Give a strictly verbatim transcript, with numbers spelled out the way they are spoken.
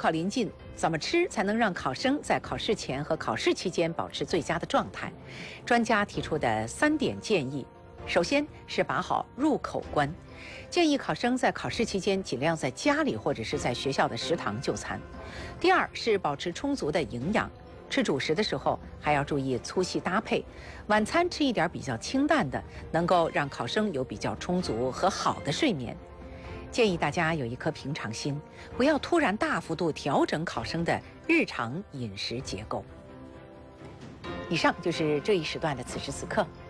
考临近，怎么吃才能让考生在考试前和考试期间保持最佳的状态？专家提出的三点建议：首先是把好入口关，建议考生在考试期间尽量在家里或者是在学校的食堂就餐；第二是保持充足的营养，吃主食的时候还要注意粗细搭配，晚餐吃一点比较清淡的，能够让考生有比较充足和好的睡眠。建议大家有一颗平常心，不要突然大幅度调整考生的日常饮食结构。以上就是这一时段的此时此刻，